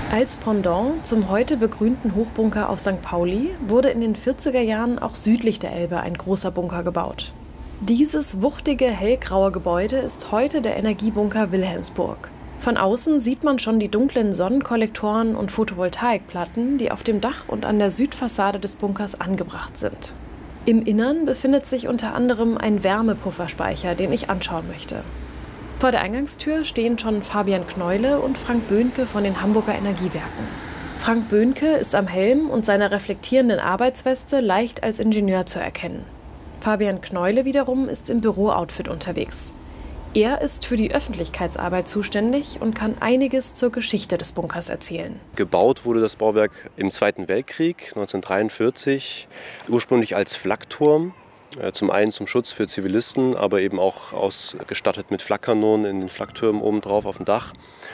Als Pendant zum heute begrünten Hochbunker auf St. Pauli wurde in den 40er Jahren auch südlich der Elbe ein großer Bunker gebaut. Dieses wuchtige, hellgraue Gebäude ist heute der Energiebunker Wilhelmsburg. Von außen sieht man schon die dunklen Sonnenkollektoren und Photovoltaikplatten, die auf dem Dach und an der Südfassade des Bunkers angebracht sind. Im Innern befindet sich unter anderem ein Wärmepufferspeicher, den ich anschauen möchte. Vor der Eingangstür stehen schon Fabian Kneule und Frank Böhnke von den Hamburger Energiewerken. Frank Böhnke ist am Helm und seiner reflektierenden Arbeitsweste leicht als Ingenieur zu erkennen. Fabian Kneule wiederum ist im Bürooutfit unterwegs. Er ist für die Öffentlichkeitsarbeit zuständig und kann einiges zur Geschichte des Bunkers erzählen. Gebaut wurde das Bauwerk im Zweiten Weltkrieg 1943, ursprünglich als Flakturm. Zum einen zum Schutz für Zivilisten, aber eben auch ausgestattet mit Flakkanonen in den Flaktürmen obendrauf auf dem Dach.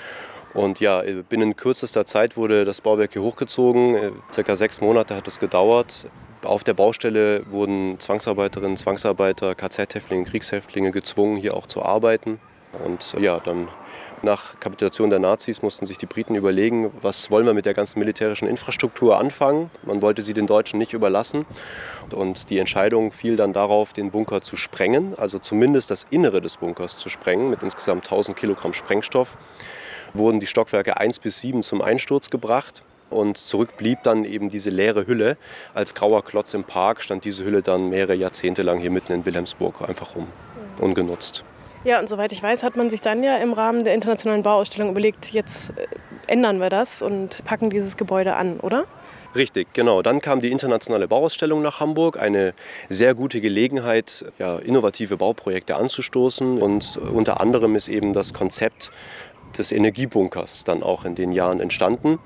Und ja, binnen kürzester Zeit wurde das Bauwerk hier hochgezogen. Circa 6 Monate hat es gedauert. Auf der Baustelle wurden Zwangsarbeiterinnen, Zwangsarbeiter, KZ-Häftlinge, Kriegshäftlinge gezwungen, hier auch zu arbeiten. Und ja, dann nach Kapitulation der Nazis mussten sich die Briten überlegen, was wollen wir mit der ganzen militärischen Infrastruktur anfangen. Man wollte sie den Deutschen nicht überlassen. Und die Entscheidung fiel dann darauf, den Bunker zu sprengen, also zumindest das Innere des Bunkers zu sprengen, mit insgesamt 1000 Kilogramm Sprengstoff. Wurden die Stockwerke 1 bis 7 zum Einsturz gebracht. Und zurück blieb dann eben diese leere Hülle. Als grauer Klotz im Park stand diese Hülle dann mehrere Jahrzehnte lang hier mitten in Wilhelmsburg einfach rum, ungenutzt. Ja, und soweit ich weiß, hat man sich dann ja im Rahmen der internationalen Bauausstellung überlegt, jetzt ändern wir das und packen dieses Gebäude an, oder? Richtig, genau. Dann kam die internationale Bauausstellung nach Hamburg. Eine sehr gute Gelegenheit, ja, innovative Bauprojekte anzustoßen. Und unter anderem ist eben das Konzept des Energiebunkers dann auch in den Jahren entstanden.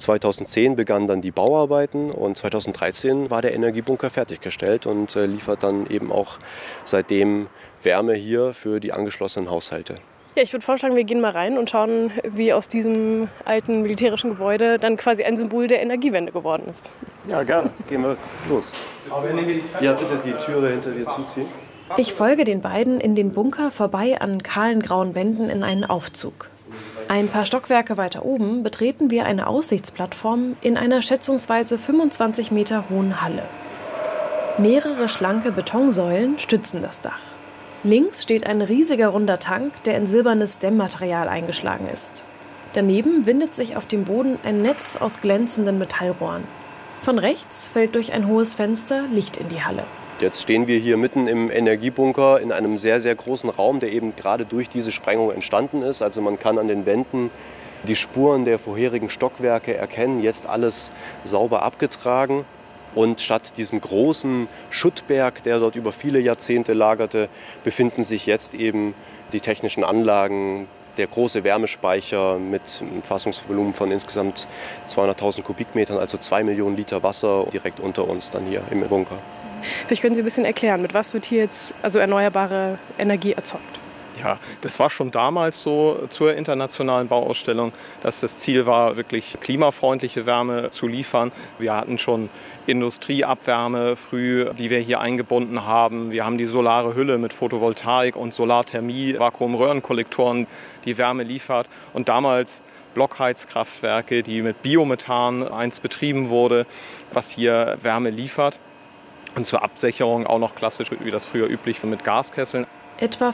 2010 begannen dann die Bauarbeiten und 2013 war der Energiebunker fertiggestellt und liefert dann eben auch seitdem Wärme hier für die angeschlossenen Haushalte. Ja, ich würde vorschlagen, wir gehen mal rein und schauen, wie aus diesem alten militärischen Gebäude dann quasi ein Symbol der Energiewende geworden ist. Ja, gerne. Gehen wir los. Ja, bitte die Türe hinter dir zuziehen. Ich folge den beiden in den Bunker vorbei an kahlen grauen Wänden in einen Aufzug. Ein paar Stockwerke weiter oben betreten wir eine Aussichtsplattform in einer schätzungsweise 25 Meter hohen Halle. Mehrere schlanke Betonsäulen stützen das Dach. Links steht ein riesiger runder Tank, der in silbernes Dämmmaterial eingeschlagen ist. Daneben windet sich auf dem Boden ein Netz aus glänzenden Metallrohren. Von rechts fällt durch ein hohes Fenster Licht in die Halle. Jetzt stehen wir hier mitten im Energiebunker in einem sehr, sehr großen Raum, der eben gerade durch diese Sprengung entstanden ist. Also man kann an den Wänden die Spuren der vorherigen Stockwerke erkennen, jetzt alles sauber abgetragen. Und statt diesem großen Schuttberg, der dort über viele Jahrzehnte lagerte, befinden sich jetzt eben die technischen Anlagen, der große Wärmespeicher mit einem Fassungsvolumen von insgesamt 200.000 Kubikmetern, also 2 Millionen Liter Wasser direkt unter uns dann hier im Bunker. Vielleicht können Sie ein bisschen erklären, mit was wird hier jetzt erneuerbare Energie erzeugt? Ja, das war schon damals so zur internationalen Bauausstellung, dass das Ziel war, wirklich klimafreundliche Wärme zu liefern. Wir hatten schon Industrieabwärme früh, die wir hier eingebunden haben. Wir haben die solare Hülle mit Photovoltaik und Solarthermie, Vakuumröhrenkollektoren, die Wärme liefert. Und damals Blockheizkraftwerke, die mit Biomethan einst betrieben wurde, was hier Wärme liefert. Und zur Absicherung auch noch klassisch, wie das früher üblich war, mit Gaskesseln. Etwa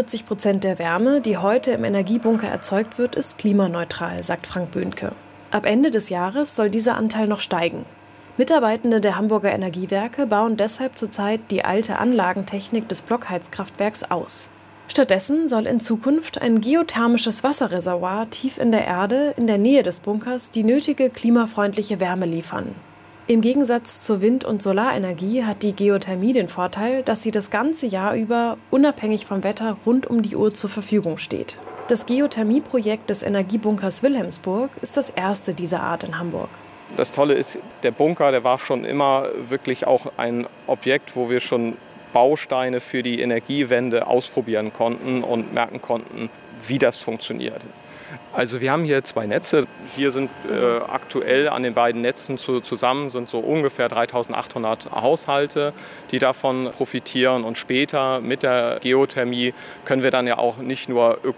45% der Wärme, die heute im Energiebunker erzeugt wird, ist klimaneutral, sagt Frank Böhnke. Ab Ende des Jahres soll dieser Anteil noch steigen. Mitarbeitende der Hamburger Energiewerke bauen deshalb zurzeit die alte Anlagentechnik des Blockheizkraftwerks aus. Stattdessen soll in Zukunft ein geothermisches Wasserreservoir tief in der Erde in der Nähe des Bunkers die nötige klimafreundliche Wärme liefern. Im Gegensatz zur Wind- und Solarenergie hat die Geothermie den Vorteil, dass sie das ganze Jahr über, unabhängig vom Wetter, rund um die Uhr zur Verfügung steht. Das Geothermieprojekt des Energiebunkers Wilhelmsburg ist das erste dieser Art in Hamburg. Das Tolle ist, der Bunker, der war schon immer wirklich auch ein Objekt, wo wir schon Bausteine für die Energiewende ausprobieren konnten und merken konnten, wie das funktioniert. Also wir haben hier 2 Netze. Hier sind aktuell an den beiden Netzen zusammen sind so ungefähr 3.800 Haushalte, die davon profitieren. Und später mit der Geothermie können wir dann ja auch nicht nur